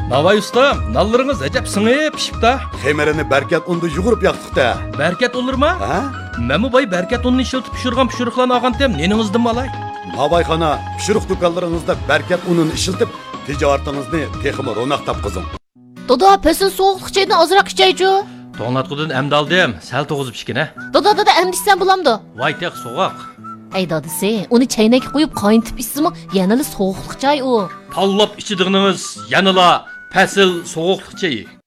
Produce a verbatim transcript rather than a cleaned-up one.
Navay ustam, nallarınız acep sınıp pişip da. Xemerini berket undu yugurub yaktık da. Berket olur mu? Ha? Məmu bay berket ununu işiltip pişirgan pişiriklarını ağan tem, neningizdim malay? Nabayxana, pişiriq dükanlarınızda berket ununu işiltip, ticaretinizni teximi ronak tapqızın. Dada, pesin soğuqluq çayını azırak içeycu. Toğnatqıdın əmdi aldım, səl toğuzub işkine. Dada, dada, əmdişsən bulamdı. Vay tek soğuk. Ey dadısı, onu çaynak koyup kaynatıp içsimi, yanılı soğuqluq çay o. Tallap içidiğiniz yanıla, pəsil soğuqluq çayı.